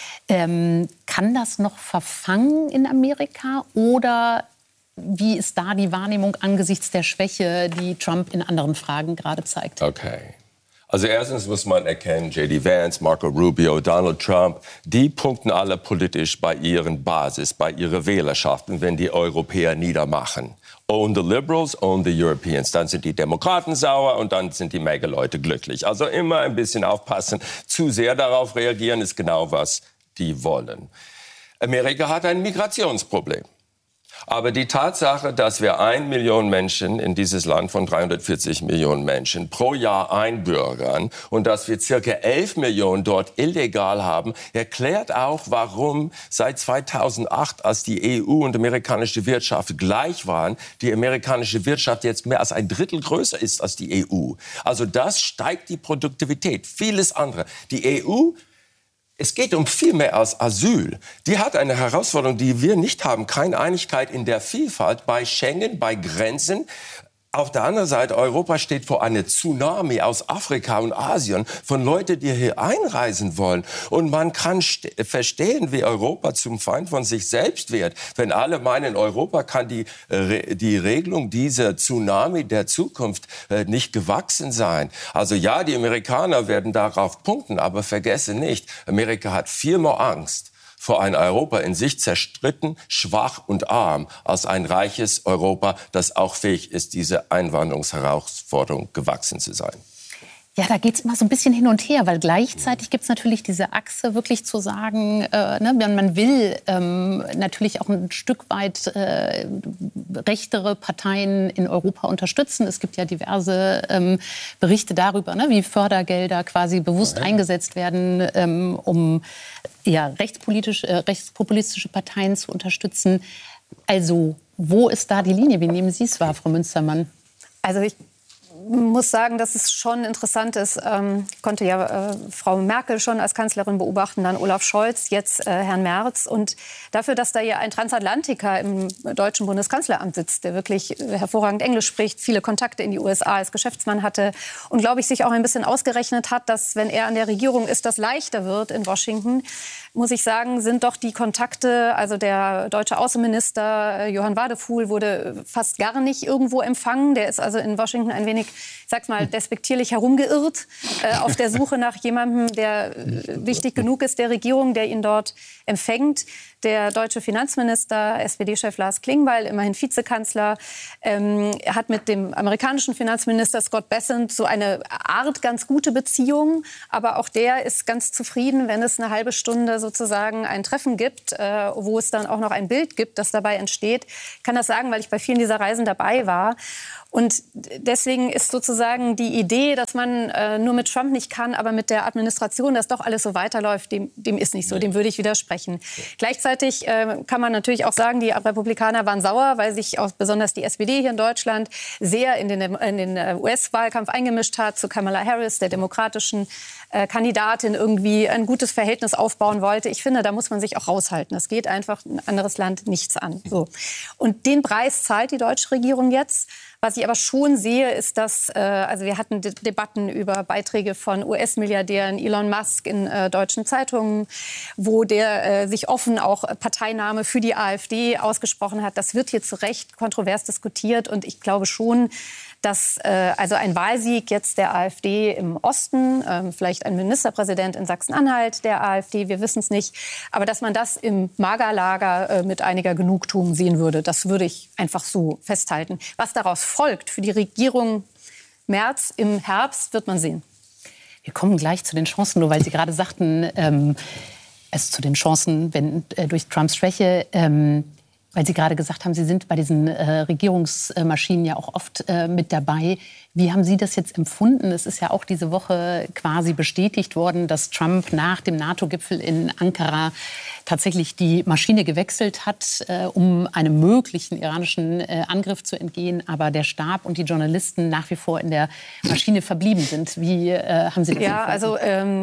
Kann das noch verfangen in Amerika oder wie ist da die Wahrnehmung angesichts der Schwäche, die Trump in anderen Fragen gerade zeigt? Okay. Also erstens muss man erkennen, J.D. Vance, Marco Rubio, Donald Trump, die punkten alle politisch bei ihren Basis, bei ihrer Wählerschaften, wenn die Europäer niedermachen. Own the Liberals, own the Europeans. Dann sind die Demokraten sauer und dann sind die Mega-Leute glücklich. Also immer ein bisschen aufpassen. Zu sehr darauf reagieren ist genau, was die wollen. Amerika hat ein Migrationsproblem. Aber die Tatsache, dass wir 1 Million Menschen in dieses Land von 340 Millionen Menschen pro Jahr einbürgern und dass wir circa 11 Millionen dort illegal haben, erklärt auch, warum seit 2008, als die EU und amerikanische Wirtschaft gleich waren, die amerikanische Wirtschaft jetzt mehr als 1/3 größer ist als die EU. Also das steigt die Produktivität. Vieles andere. Die EU, es geht um viel mehr als Asyl. Die hat eine Herausforderung, die wir nicht haben. Keine Einigkeit in der Vielfalt bei Schengen, bei Grenzen. Auf der anderen Seite, Europa steht vor einer Tsunami aus Afrika und Asien von Leuten, die hier einreisen wollen. Und man kann verstehen, wie Europa zum Feind von sich selbst wird. Wenn alle meinen, Europa kann die Regelung dieser Tsunami der Zukunft nicht gewachsen sein. Also ja, die Amerikaner werden darauf punkten, aber vergesse nicht, Amerika hat 4-mal Angst vor ein Europa in sich zerstritten, schwach und arm, als ein reiches Europa, das auch fähig ist, diese Einwanderungsherausforderung gewachsen zu sein. Ja, da geht es immer so ein bisschen hin und her, weil gleichzeitig gibt es natürlich diese Achse, wirklich zu sagen, man will natürlich auch ein Stück weit rechtere Parteien in Europa unterstützen. Es gibt ja diverse Berichte darüber, wie Fördergelder quasi bewusst eingesetzt werden, um rechtspopulistische Parteien zu unterstützen. Also, wo ist da die Linie? Wie nehmen Sie es wahr, Frau Münstermann? Also ich muss sagen, dass es schon interessant ist. Ich konnte ja Frau Merkel schon als Kanzlerin beobachten, dann Olaf Scholz, jetzt Herrn Merz. Und dafür, dass da ja ein Transatlantiker im deutschen Bundeskanzleramt sitzt, der wirklich hervorragend Englisch spricht, viele Kontakte in die USA als Geschäftsmann hatte und, glaube ich, sich auch ein bisschen ausgerechnet hat, dass, wenn er an der Regierung ist, das leichter wird in Washington, muss ich sagen, sind doch die Kontakte, also der deutsche Außenminister Johann Wadefuhl wurde fast gar nicht irgendwo empfangen. Der ist also in Washington ein wenig, ich sag's mal, despektierlich herumgeirrt, auf der Suche nach jemandem, der wichtig genug ist der Regierung, der ihn dort empfängt. Der deutsche Finanzminister, SPD-Chef Lars Klingbeil, immerhin Vizekanzler, hat mit dem amerikanischen Finanzminister Scott Bessent so eine Art ganz gute Beziehung. Aber auch der ist ganz zufrieden, wenn es eine halbe Stunde sozusagen ein Treffen gibt, wo es dann auch noch ein Bild gibt, das dabei entsteht. Ich kann das sagen, weil ich bei vielen dieser Reisen dabei war. Und deswegen ist sozusagen die Idee, dass man nur mit Trump nicht kann, aber mit der Administration, dass doch alles so weiterläuft, dem ist nicht so. Dem würde ich widersprechen. Gleichzeitig kann man natürlich auch sagen, die Republikaner waren sauer, weil sich auch besonders die SPD hier in Deutschland sehr in den US-Wahlkampf eingemischt hat, zu Kamala Harris, der demokratischen Kandidatin, irgendwie ein gutes Verhältnis aufbauen wollte. Ich finde, da muss man sich auch raushalten. Das geht einfach ein anderes Land nichts an. So. Und den Preis zahlt die deutsche Regierung jetzt. Was ich aber schon sehe, ist, dass, also wir hatten Debatten über Beiträge von US-Milliardären Elon Musk in deutschen Zeitungen, wo der sich offen auch Parteinahme für die AfD ausgesprochen hat. Das wird hier zu Recht kontrovers diskutiert und ich glaube schon, dass also ein Wahlsieg jetzt der AfD im Osten, vielleicht ein Ministerpräsident in Sachsen-Anhalt der AfD, wir wissen es nicht, aber dass man das im Magerlager mit einiger Genugtuung sehen würde, das würde ich einfach so festhalten. Was daraus folgt für die Regierung Merz im Herbst, wird man sehen. Wir kommen gleich zu den Chancen, nur weil Sie gerade sagten, zu den Chancen durch Trumps Schwäche. Weil Sie gerade gesagt haben, Sie sind bei diesen Regierungsmaschinen ja auch oft mit dabei. Wie haben Sie das jetzt empfunden? Es ist ja auch diese Woche quasi bestätigt worden, dass Trump nach dem NATO-Gipfel in Ankara tatsächlich die Maschine gewechselt hat, um einem möglichen iranischen Angriff zu entgehen. Aber der Stab und die Journalisten nach wie vor in der Maschine verblieben sind. Wie haben Sie das empfunden? Ja, also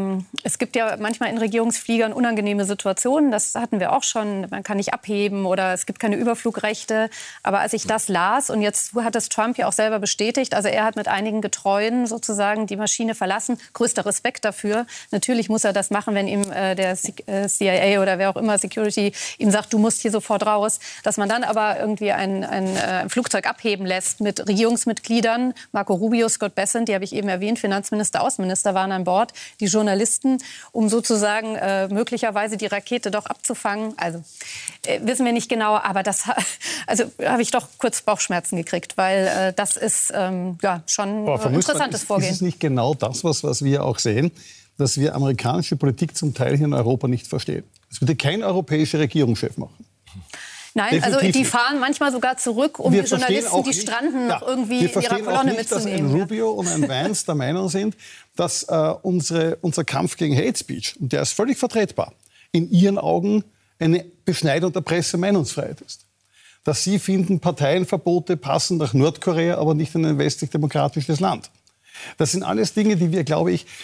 es gibt ja manchmal in Regierungsfliegern unangenehme Situationen. Das hatten wir auch schon. Man kann nicht abheben oder es gibt keine Überflugrechte. Aber als ich das las, und jetzt hat es Trump ja auch selber bestätigt, also er hat mit einigen Getreuen sozusagen die Maschine verlassen. Größter Respekt dafür. Natürlich muss er das machen, wenn ihm der CIA oder wer auch immer Security ihm sagt, du musst hier sofort raus. Dass man dann aber irgendwie ein Flugzeug abheben lässt mit Regierungsmitgliedern, Marco Rubio, Scott Bessent, die habe ich eben erwähnt, Finanzminister, Außenminister waren an Bord, die Journalisten, um sozusagen möglicherweise die Rakete doch abzufangen. Also wissen wir nicht genau, aber das habe ich doch kurz Bauchschmerzen gekriegt, weil das ist schon ein interessantes Vorgehen. Ist es nicht genau das, was wir auch sehen, dass wir amerikanische Politik zum Teil hier in Europa nicht verstehen? Das würde kein europäischer Regierungschef machen. Nein, Definitiv also die nicht. fahren manchmal sogar zurück, um die Journalisten, die stranden, noch irgendwie in ihrer Kolonne mitzunehmen. Dass ein Rubio und ein Vance der Meinung sind, dass unser Kampf gegen Hate Speech, und der ist völlig vertretbar, in ihren Augen eine Beschneidung der Presse-Meinungsfreiheit ist. Dass sie finden, Parteienverbote passen nach Nordkorea, aber nicht in ein westlich-demokratisches Land. Das sind alles Dinge, die wir, glaube ich,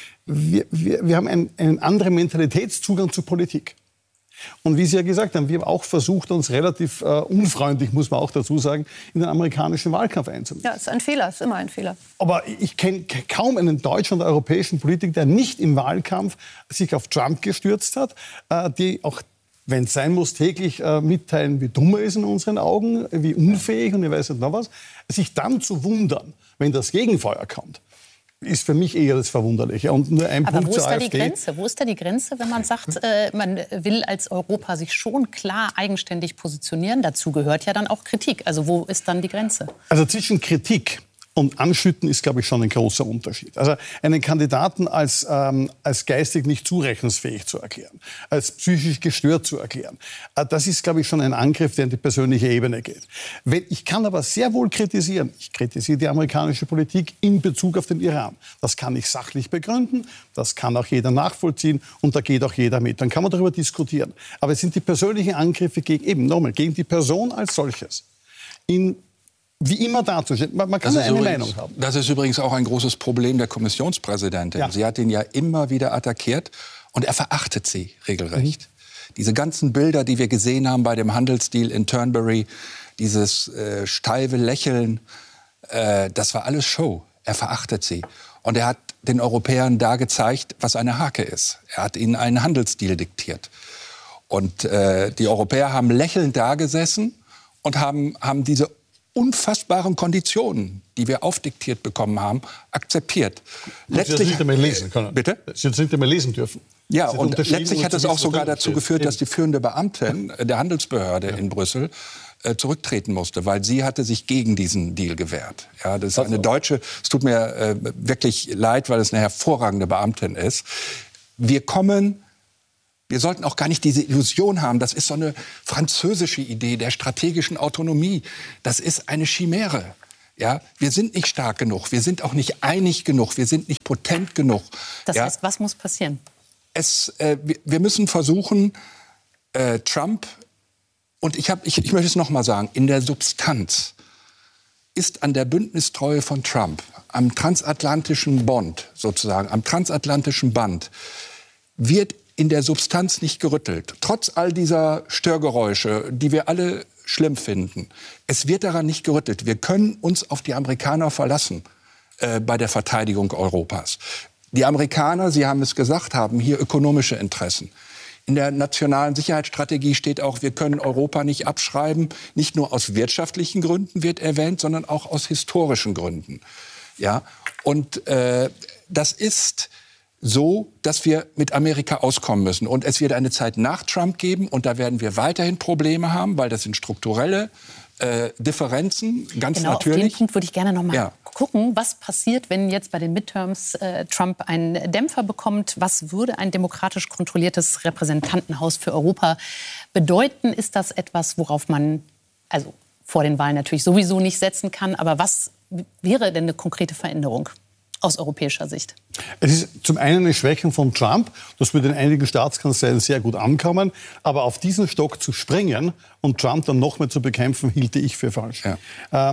wir haben einen anderen Mentalitätszugang zur Politik. Und wie Sie ja gesagt haben, wir haben auch versucht, uns relativ unfreundlich, muss man auch dazu sagen, in den amerikanischen Wahlkampf einzumischen. Ja, ist ein Fehler, ist immer ein Fehler. Aber ich kenne kaum einen deutschen oder europäischen Politiker, der nicht im Wahlkampf sich auf Trump gestürzt hat, die auch, wenn es sein muss, täglich mitteilen, wie dumm er ist in unseren Augen, wie unfähig und ich weiß nicht noch was. Sich dann zu wundern, wenn das Gegenfeuer kommt, ist für mich eher das Verwunderliche. Und nur ein Aber Punkt wo ist zur da AfD. die Grenze? Wo ist da die Grenze, wenn man sagt, man will als Europa sich schon klar eigenständig positionieren? Dazu gehört ja dann auch Kritik. Also wo ist dann die Grenze? Also zwischen Kritik Und anschütten ist, glaube ich, schon ein großer Unterschied. Also einen Kandidaten als geistig nicht zurechnungsfähig zu erklären, als psychisch gestört zu erklären, das ist, glaube ich, schon ein Angriff, der in die persönliche Ebene geht. Ich kann aber sehr wohl kritisieren, ich kritisiere die amerikanische Politik in Bezug auf den Iran. Das kann ich sachlich begründen, das kann auch jeder nachvollziehen und da geht auch jeder mit. Dann kann man darüber diskutieren. Aber es sind die persönlichen Angriffe gegen die Person als solches. Wie immer darzustellen. Man kann eine Meinung haben. Das ist übrigens auch ein großes Problem der Kommissionspräsidentin. Ja. Sie hat ihn ja immer wieder attackiert und er verachtet sie regelrecht. Diese ganzen Bilder, die wir gesehen haben bei dem Handelsdeal in Turnberry, dieses steife Lächeln, das war alles Show. Er verachtet sie. Und er hat den Europäern da gezeigt, was eine Hake ist. Er hat ihnen einen Handelsdeal diktiert. Und die Europäer haben lächelnd dagesessen und haben diese unfassbaren Konditionen, die wir aufdiktiert bekommen haben, akzeptiert. Letztlich Sie nicht einmal lesen können. Bitte? Sie nicht einmal lesen dürfen. Ja, und letztlich hat es auch sogar dazu geführt, dass die führende Beamtin der Handelsbehörde in Brüssel zurücktreten musste, weil sie hatte sich gegen diesen Deal gewehrt. Ja, das ist eine Deutsche, es tut mir wirklich leid, weil es eine hervorragende Beamtin ist. Wir sollten auch gar nicht diese Illusion haben, das ist so eine französische Idee der strategischen Autonomie. Das ist eine Chimäre. Ja, wir sind nicht stark genug, wir sind auch nicht einig genug, wir sind nicht potent genug. Das heißt, was muss passieren? Wir müssen versuchen, Trump, und ich möchte es noch mal sagen, in der Substanz ist an der Bündnistreue von Trump, am transatlantischen Bond sozusagen, am transatlantischen Band, wird in der Substanz nicht gerüttelt. Trotz all dieser Störgeräusche, die wir alle schlimm finden. Es wird daran nicht gerüttelt. Wir können uns auf die Amerikaner verlassen bei der Verteidigung Europas. Die Amerikaner, Sie haben es gesagt, haben hier ökonomische Interessen. In der nationalen Sicherheitsstrategie steht auch, wir können Europa nicht abschreiben. Nicht nur aus wirtschaftlichen Gründen wird erwähnt, sondern auch aus historischen Gründen. Ja? Und das ist so, dass wir mit Amerika auskommen müssen. Und es wird eine Zeit nach Trump geben und da werden wir weiterhin Probleme haben, weil das sind strukturelle Differenzen, ganz genau, natürlich. Auf den Punkt würde ich gerne noch mal gucken, was passiert, wenn jetzt bei den Midterms Trump einen Dämpfer bekommt. Was würde ein demokratisch kontrolliertes Repräsentantenhaus für Europa bedeuten? Ist das etwas, worauf man also vor den Wahlen natürlich sowieso nicht setzen kann? Aber was wäre denn eine konkrete Veränderung aus europäischer Sicht? Es ist zum einen eine Schwächung von Trump, das würde in einigen Staatskanzleien sehr gut ankommen, aber auf diesen Stock zu springen und Trump dann noch mehr zu bekämpfen, hielte ich für falsch. Ja.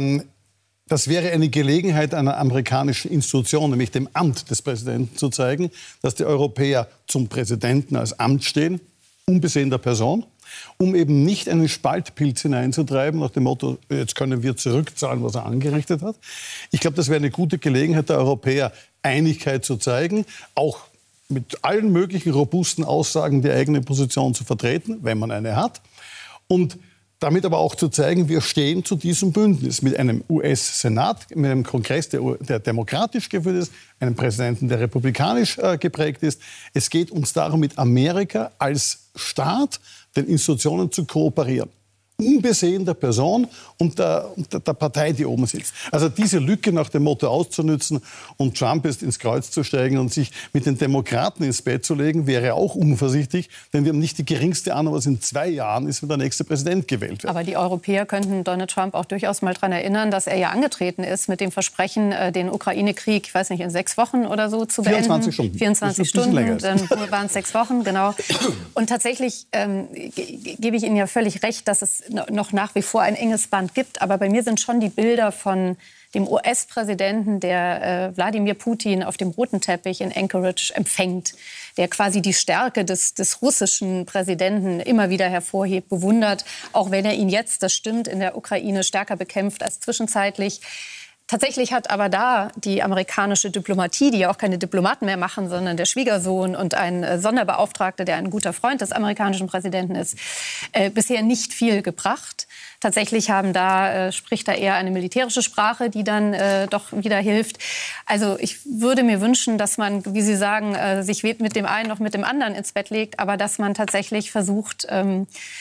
Das wäre eine Gelegenheit einer amerikanischen Institution, nämlich dem Amt des Präsidenten, zu zeigen, dass die Europäer zum Präsidenten als Amt stehen, unbesehen der Person, um eben nicht einen Spaltpilz hineinzutreiben, nach dem Motto, jetzt können wir zurückzahlen, was er angerichtet hat. Ich glaube, das wäre eine gute Gelegenheit der Europäer, Einigkeit zu zeigen, auch mit allen möglichen robusten Aussagen die eigene Position zu vertreten, wenn man eine hat. Und damit aber auch zu zeigen, wir stehen zu diesem Bündnis mit einem US-Senat, mit einem Kongress, der demokratisch geführt ist, einem Präsidenten, der republikanisch geprägt ist. Es geht uns darum, mit Amerika als Staat den Institutionen zu kooperieren. Unbesehen der Person und der Partei, die oben sitzt. Also diese Lücke nach dem Motto auszunützen und Trump jetzt ins Kreuz zu steigen und sich mit den Demokraten ins Bett zu legen, wäre auch unvorsichtig, denn wir haben nicht die geringste Ahnung, was in 2 Jahren ist, wenn der nächste Präsident gewählt wird. Aber die Europäer könnten Donald Trump auch durchaus mal daran erinnern, dass er ja angetreten ist mit dem Versprechen, den Ukraine-Krieg, ich weiß nicht, in 6 Wochen oder so zu beenden. 24 Stunden. 24 Stunden, dann waren es 6 Wochen, genau. Und tatsächlich gebe ich Ihnen ja völlig recht, dass es noch nach wie vor ein enges Band gibt. Aber bei mir sind schon die Bilder von dem US-Präsidenten, der Wladimir Putin auf dem roten Teppich in Anchorage empfängt, der quasi die Stärke des russischen Präsidenten immer wieder hervorhebt, bewundert, auch wenn er ihn jetzt, das stimmt, in der Ukraine stärker bekämpft als zwischenzeitlich. Tatsächlich hat aber da die amerikanische Diplomatie, die ja auch keine Diplomaten mehr machen, sondern der Schwiegersohn und ein Sonderbeauftragter, der ein guter Freund des amerikanischen Präsidenten ist, bisher nicht viel gebracht. Tatsächlich spricht da eher eine militärische Sprache, die dann doch wieder hilft. Also ich würde mir wünschen, dass man, wie Sie sagen, sich mit dem einen noch mit dem anderen ins Bett legt, aber dass man tatsächlich versucht,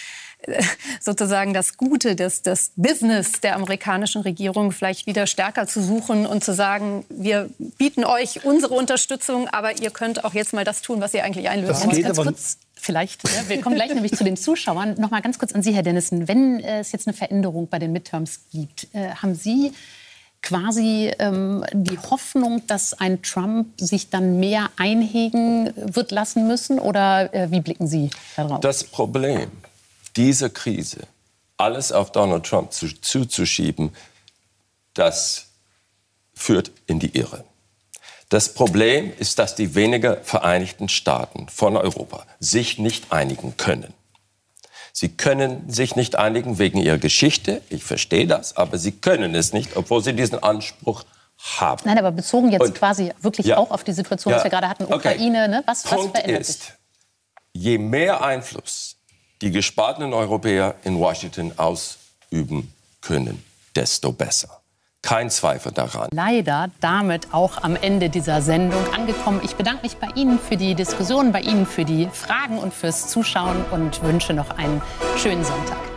sozusagen das Gute, das Business der amerikanischen Regierung vielleicht wieder stärker zu suchen und zu sagen, wir bieten euch unsere Unterstützung, aber ihr könnt auch jetzt mal das tun, was ihr eigentlich einlösen wollt. Ganz kurz, vielleicht, wir kommen gleich nämlich zu den Zuschauern. Noch mal ganz kurz an Sie, Herr Dennison. Wenn es jetzt eine Veränderung bei den Midterms gibt, haben Sie quasi die Hoffnung, dass ein Trump sich dann mehr einhegen wird lassen müssen? Oder wie blicken Sie darauf? Das Problem, diese Krise, alles auf Donald Trump zuzuschieben, das führt in die Irre. Das Problem ist, dass die weniger Vereinigten Staaten von Europa sich nicht einigen können. Sie können sich nicht einigen wegen ihrer Geschichte. Ich verstehe das, aber sie können es nicht, obwohl sie diesen Anspruch haben. Nein, aber bezogen jetzt quasi wirklich auch auf die Situation, was wir gerade hatten, Ukraine, ne? Was verändert sich? Je mehr Einfluss die gespaltenen Europäer in Washington ausüben können, desto besser. Kein Zweifel daran. Leider damit auch am Ende dieser Sendung angekommen. Ich bedanke mich bei Ihnen für die Diskussion, bei Ihnen für die Fragen und fürs Zuschauen und wünsche noch einen schönen Sonntag.